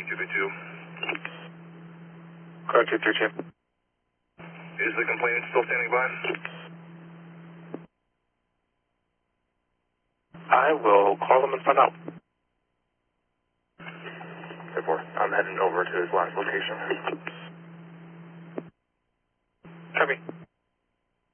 232. Car 232. Is the complainant still standing by? I will call him and find out. 4, I'm heading over to his last location. Copy.